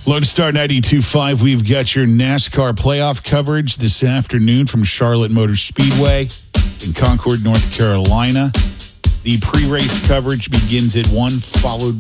Lone Star 92.5, we've got your NASCAR playoff coverage this afternoon from Charlotte Motor Speedway in Concord, North Carolina. The pre-race coverage begins at 1, followed